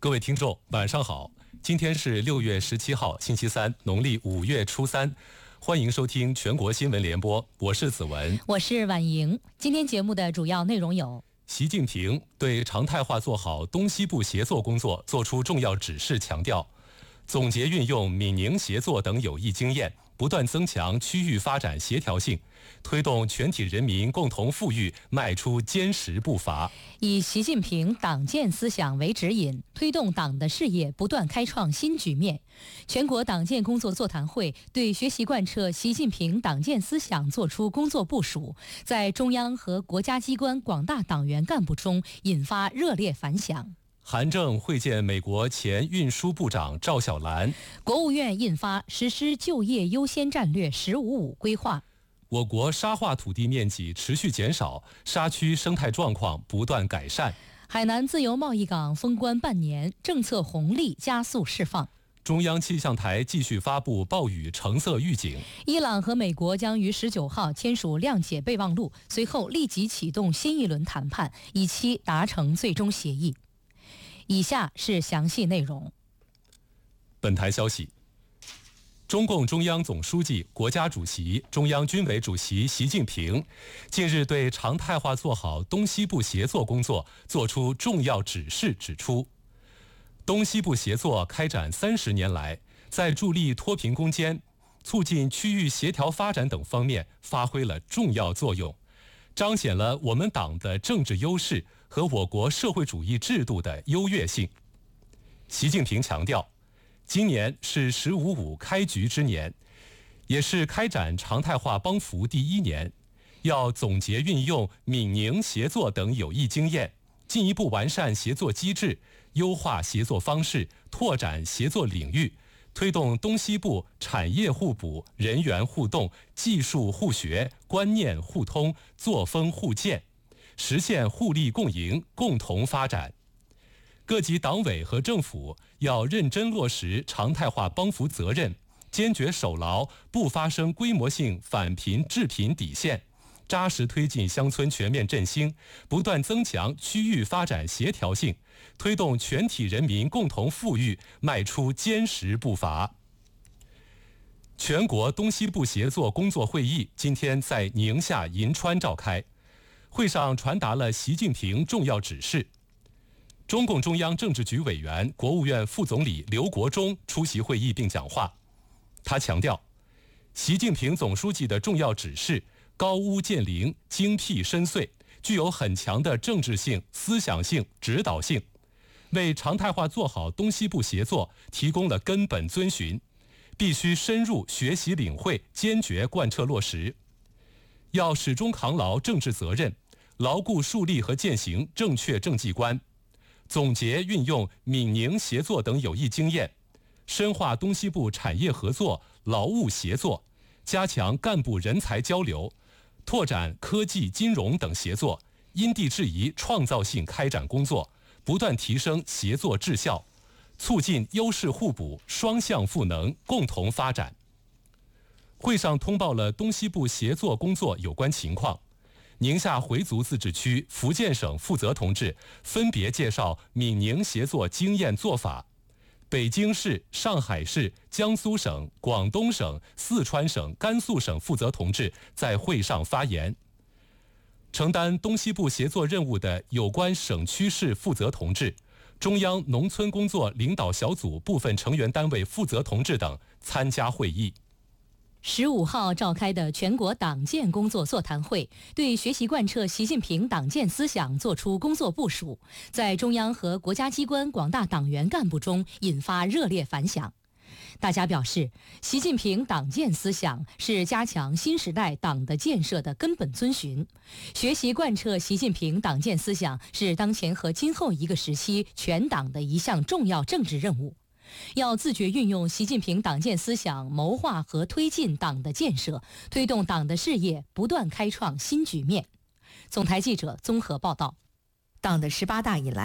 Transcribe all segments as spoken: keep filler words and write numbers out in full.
各位听众，晚上好！今天是六月十七号，星期三，农历五月初三。欢迎收听全国新闻联播，我是子文， 我是婉莹。今天节目的主要内容有： 习近平对常态化做好东西部协作工作作出重要指示，强调总结运用闽宁协作等有益经验，不断增强区域发展协调性，推动全体人民共同富裕迈出坚实步伐。 以习近平党建思想为指引，推动党的事业不断开创新局面。全国党建工作座谈会对学习贯彻习近平党建思想作出工作部署，在中央和国家机关广大党员干部中引发热烈反响。 韩正会见美国前运输部长赵小兰。 国务院印发实施就业优先战略“十五五”规划。 我国沙化土地面积持续减少，沙区生态状况不断改善。 海南自由贸易港封关半年，政策红利加速释放。 中央气象台继续发布暴雨橙色预警。 伊朗和美国将于十九号签署谅解备忘录，随后立即启动新一轮谈判，以期达成最终协议。以下是详细内容。 本台消息，中共中央总书记、国家主席、中央军委主席习近平近日对常态化做好东西部协作工作作出重要指示，指出，东西部协作开展三十年来，在助力脱贫攻坚、促进区域协调发展等方面发挥了重要作用，彰显了我们党的政治优势和我国社会主义制度的优越性。习近平强调，今年是“十五五”开局之年，也是开展常态化帮扶第一年，要总结运用闽宁协作等有益经验，进一步完善协作机制，优化协作方式，拓展协作领域，推动东西部产业互补、人员互动、技术互学、观念互通、作风互鉴，实现互利共赢、共同发展。各级党委和政府要认真落实常态化帮扶责任，坚决守牢不发生规模性返贫致贫底线，扎实推进乡村全面振兴，不断增强区域发展协调性，推动全体人民共同富裕迈出坚实步伐。全国东西部协作工作会议今天在宁夏银川召开，会上传达了习近平重要指示。中共中央政治局委员、国务院副总理刘国中出席会议并讲话。他强调，习近平总书记的重要指示高屋建瓴、精辟深邃，具有很强的政治性、思想性、指导性，为常态化做好东西部协作提供了根本遵循，必须深入学习领会，坚决贯彻落实。要始终扛牢政治责任，牢固树立和践行正确政绩观，总结运用闽宁协作等有益经验，深化东西部产业合作、劳务协作，加强干部人才交流，拓展科技、金融等协作，因地制宜、创造性开展工作，不断提升协作质效，促进优势互补、双向赋能，共同发展。会上通报了东西部协作工作有关情况。宁夏回族自治区、福建省负责同志分别介绍闽宁协作经验做法。北京市、上海市、江苏省、广东省、四川省、甘肃省负责同志在会上发言。承担东西部协作任务的有关省区市负责同志、中央农村工作领导小组部分成员单位负责同志等参加会议。 十五号召开的全国党建工作座谈会对学习贯彻习近平党建思想作出工作部署，在中央和国家机关广大党员干部中引发热烈反响。大家表示，习近平党建思想是加强新时代党的建设的根本遵循，学习贯彻习近平党建思想是当前和今后一个时期全党的一项重要政治任务。要自觉运用习近平党建思想，谋划和推进党的建设，推动党的事业不断开创新局面。总台记者综合报道。 党的十八大以来，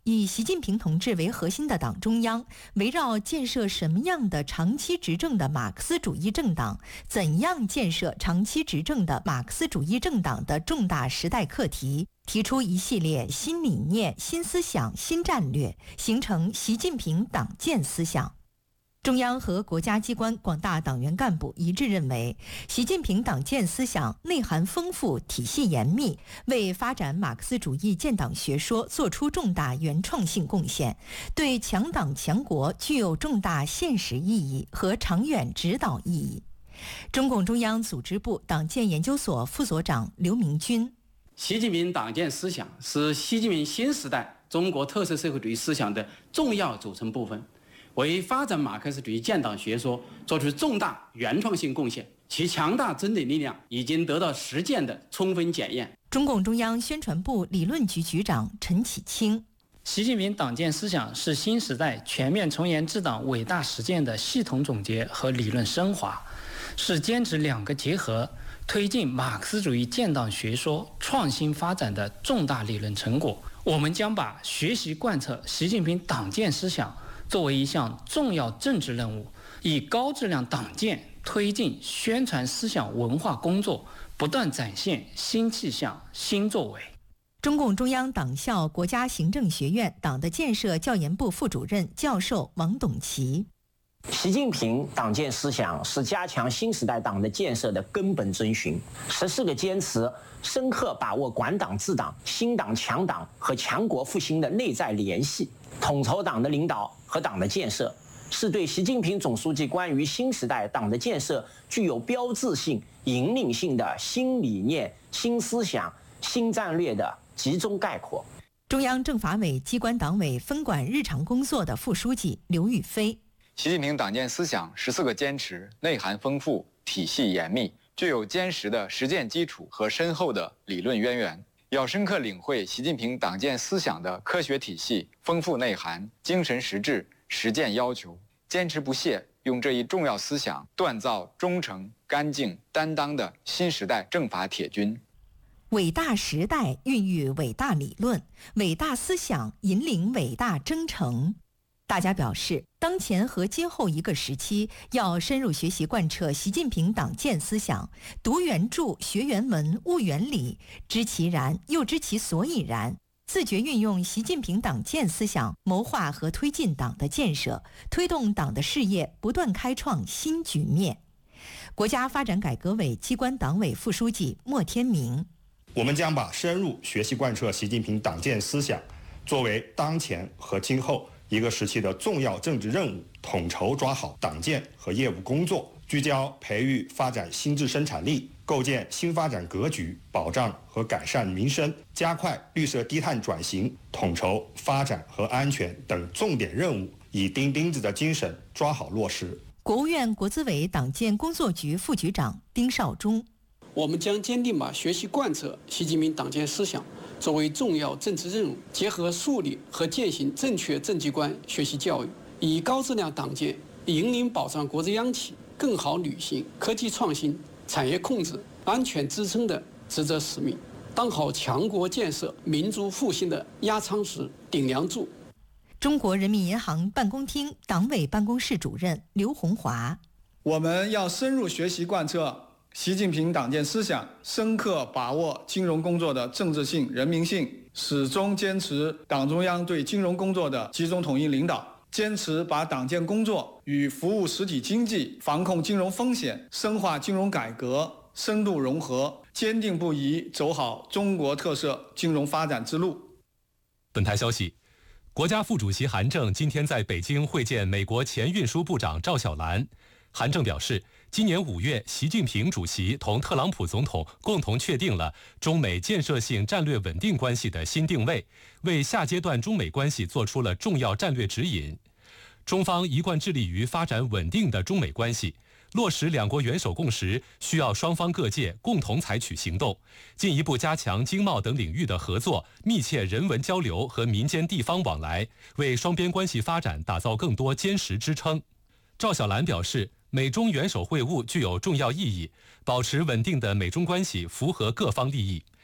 以习近平同志为核心的党中央，围绕建设什么样的长期执政的马克思主义政党，怎样建设长期执政的马克思主义政党的重大时代课题，提出一系列新理念、新思想、新战略，形成习近平党建思想。中央和国家机关广大党员干部一致认为，习近平党建思想内涵丰富、体系严密，为发展马克思主义建党学说作出重大原创性贡献，对强党强国具有重大现实意义和长远指导意义。中共中央组织部党建研究所副所长刘明军： 习近平党建思想是习近平新时代中国特色社会主义思想的重要组成部分，为发展马克思主义建党学说做出重大原创性贡献，其强大真理力量已经得到实践的充分检验。 中共中央宣传部理论局局长陈启清： 习近平党建思想是新时代全面从严治党伟大实践的系统总结和理论升华，是坚持两个结合，推进马克思主义建党学说创新发展的重大理论成果。我们将把学习贯彻习近平党建思想作为一项重要政治任务，以高质量党建推进宣传思想文化工作，不断展现新气象、新作为。 中共中央党校国家行政学院党的建设教研部副主任教授王董奇： 习近平党建思想是加强新时代党的建设的根本遵循。十四个坚持深刻把握管党治党、新党强党和强国复兴的内在联系，统筹党的领导和党的建设，是对习近平总书记关于新时代党的建设具有标志性、引领性的新理念、新思想、新战略的集中概括。 中央政法委机关党委分管日常工作的副书记刘宇飞： 习近平党建思想十四个坚持内涵丰富、体系严密，具有坚实的实践基础和深厚的理论渊源。要深刻领会习近平党建思想的科学体系、丰富内涵、精神实质、实践要求，坚持不懈用这一重要思想锻造忠诚、干净、担当的新时代政法铁军。 伟大时代孕育伟大理论，伟大思想引领伟大征程。大家表示，当前和今后一个时期，要深入学习贯彻习近平党建思想，读原著、学原文、悟原理，知其然，又知其所以然，自觉运用习近平党建思想，谋划和推进党的建设，推动党的事业不断开创新局面。国家发展改革委机关党委副书记莫天明： 我们将把深入学习贯彻习近平党建思想作为当前和今后一个时期的重要政治任务，统筹抓好党建和业务工作，聚焦培育发展新质生产力，构建新发展格局，保障和改善民生，加快绿色低碳转型，统筹发展和安全等重点任务，以钉钉子的精神抓好落实。 国务院国资委党建工作局副局长丁绍忠： 我们将坚定把学习贯彻习近平党建思想作为重要政治任务，结合树立和践行正确政绩观学习教育，以高质量党建引领保障国资央企更好履行科技创新、产业控制、安全支撑的职责使命，当好强国建设、民族复兴的压舱石、顶梁柱。 中国人民银行办公厅党委办公室主任刘洪华： 我们要深入学习贯彻习近平党建思想，深刻把握金融工作的政治性、人民性，始终坚持党中央对金融工作的集中统一领导，坚持把党建工作与服务实体经济、防控金融风险、深化金融改革深度融合，坚定不移走好中国特色金融发展之路。 本台消息，国家副主席韩正今天在北京会见美国前运输部长赵小兰。韩正表示，今年五月，习近平主席同特朗普总统共同确定了中美建设性战略稳定关系的新定位，为下阶段中美关系做出了重要战略指引。中方一贯致力于发展稳定的中美关系，落实两国元首共识，需要双方各界共同采取行动，进一步加强经贸等领域的合作，密切人文交流和民间地方往来，为双边关系发展打造更多坚实支撑。赵小兰表示，美中元首会晤具有重要意义，保持稳定的美中关系符合各方利益。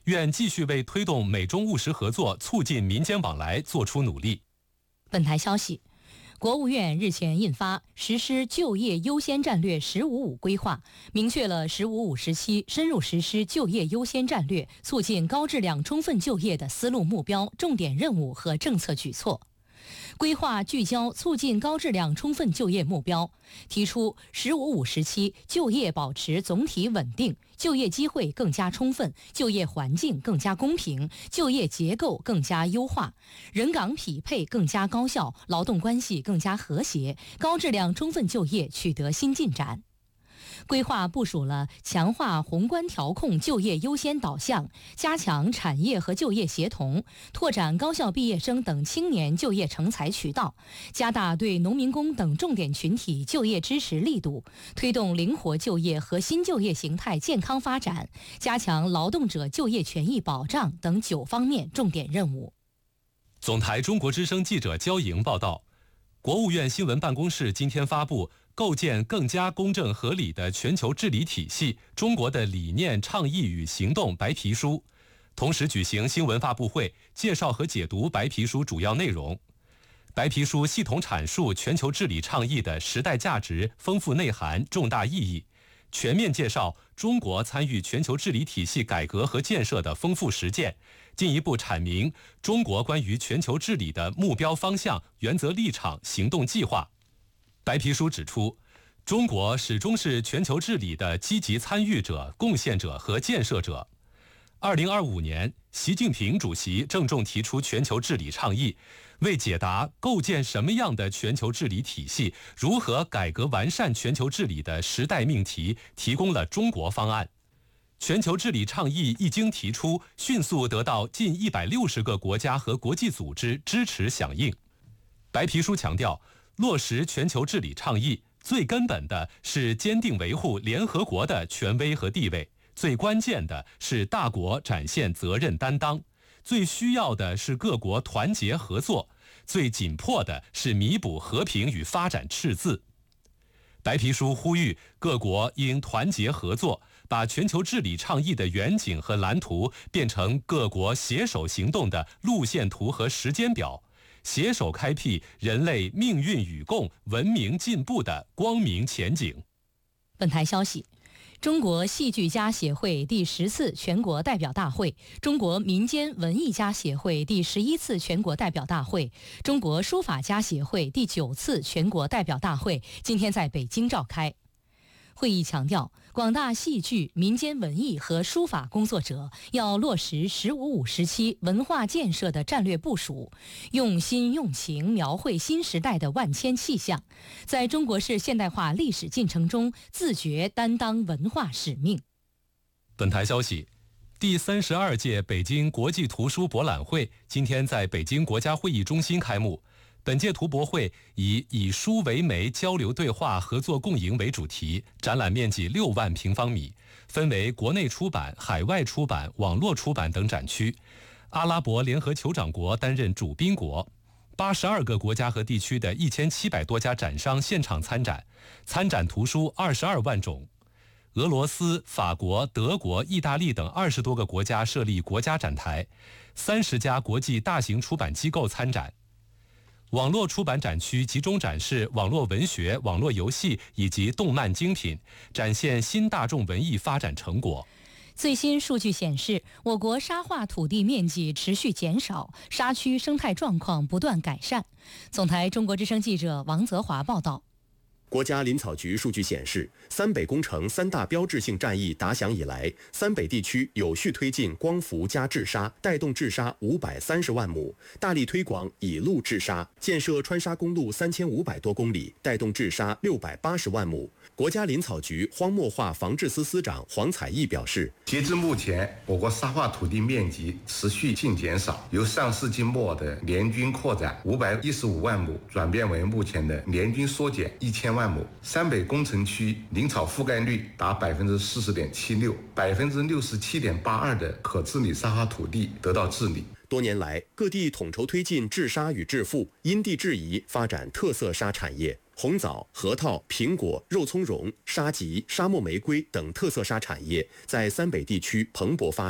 愿继续为推动美中务实合作、促进民间往来做出努力。 本台消息，国务院日前印发《实施就业优先战略“十五五”规划》，明确了“十五五”时期深入实施就业优先战略、促进高质量充分就业的思路目标、重点任务和政策举措。规划聚焦促进高质量充分就业目标，提出“十五五”时期就业保持总体稳定，就业机会更加充分，就业环境更加公平，就业结构更加优化，人岗匹配更加高效，劳动关系更加和谐，高质量充分就业取得新进展。规划部署了强化宏观调控就业优先导向，加强产业和就业协同，拓展高校毕业生等青年就业成才渠道，加大对农民工等重点群体就业支持力度，推动灵活就业和新就业形态健康发展，加强劳动者就业权益保障等九方面重点任务。 总台中国之声记者焦莹报道，国务院新闻办公室今天发布构建更加公正合理的全球治理体系：中国的理念、倡议与行动白皮书，同时举行新闻发布会，介绍和解读白皮书主要内容。白皮书系统阐述全球治理倡议的时代价值、丰富内涵、重大意义，全面介绍中国参与全球治理体系改革和建设的丰富实践，进一步阐明中国关于全球治理的目标方向、原则立场、行动计划。白皮书指出，中国始终是全球治理的积极参与者、贡献者和建设者。二零二五年，习近平主席郑重提出全球治理倡议，为解答构建什么样的全球治理体系、如何改革完善全球治理的时代命题，提供了中国方案。全球治理倡议一经提出，迅速得到近一百六十个国家和国际组织支持响应。白皮书强调，落实全球治理倡议，最根本的是坚定维护联合国的权威和地位，最关键的是大国展现责任担当，最需要的是各国团结合作，最紧迫的是弥补和平与发展赤字。白皮书呼吁各国应团结合作，把全球治理倡议的远景和蓝图变成各国携手行动的路线图和时间表，携手开辟人类命运与共、文明进步的光明前景。 本台消息，中国戏剧家协会第十次全国代表大会、中国民间文艺家协会第十一次全国代表大会、中国书法家协会第九次全国代表大会今天在北京召开。会议强调，广大戏剧、民间文艺和书法工作者要落实“十五五”时期文化建设的战略部署，用心用情描绘新时代的万千气象，在中国式现代化历史进程中自觉担当文化使命。 本台消息，第三十二届北京国际图书博览会今天在北京国家会议中心开幕。本届图博会以以书为媒，交流对话、合作共赢为主题，展览面积六万平方米，分为国内出版、海外出版、网络出版等展区。阿拉伯联合酋长国担任主宾国，八十二个国家和地区的一千七百多家展商现场参展，参展图书二十二万种。俄罗斯、法国、德国、意大利等二十多个国家设立国家展台，三十家国际大型出版机构参展。网络出版展区集中展示网络文学、网络游戏以及动漫精品，展现新大众文艺发展成果。 最新数据显示，我国沙化土地面积持续减少，沙区生态状况不断改善。总台中国之声记者王泽华报道。 国家林草局数据显示，三北工程三大标志性战役打响以来，三北地区有序推进光伏加治沙，带动治沙五百三十万亩，大力推广以路治沙，建设川沙公路三千五百多公里，带动治沙六百八十万亩。国家林草局荒漠化防治司司长黄彩义表示， 截至目前，我国沙化土地面积持续性减少，由上世纪末的年均扩展五百一十五万亩，转变为目前的年均缩减一千万亩。三北工程区林草覆盖率达百分之四十点七六，百分之六十七点八二的可治理沙化土地得到治理。 多年来，各地统筹推进治沙与治复，因地制宜发展特色沙产业。红枣、核桃、苹果、肉苁蓉、沙棘、沙漠玫瑰等特色沙产业在三北地区蓬勃发展。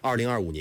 二零二五年。